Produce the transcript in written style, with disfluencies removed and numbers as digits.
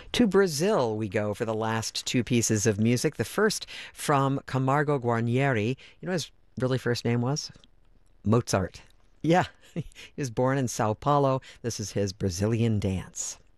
To Brazil we go for the last two pieces of music. The first from Camargo Guarnieri. You know what his really first name was? Mozart. Yeah, he was born in Sao Paulo. This is his Brazilian dance.